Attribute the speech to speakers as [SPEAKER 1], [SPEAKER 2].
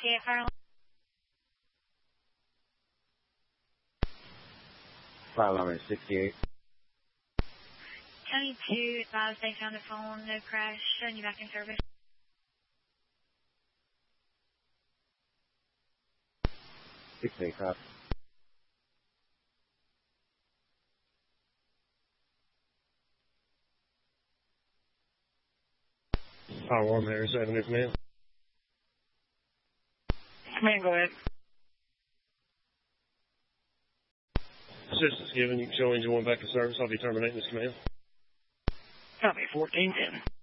[SPEAKER 1] 68 Fire.
[SPEAKER 2] 68.
[SPEAKER 1] County 2, advise they found a phone, no crash, showing you back in service.
[SPEAKER 2] 68, copy.
[SPEAKER 3] Fire 1, Harris Avenue, command.
[SPEAKER 1] Command, go ahead.
[SPEAKER 3] Assistance given. You can show engine 1 back in service. I'll be terminating this command.
[SPEAKER 1] Copy, 1410.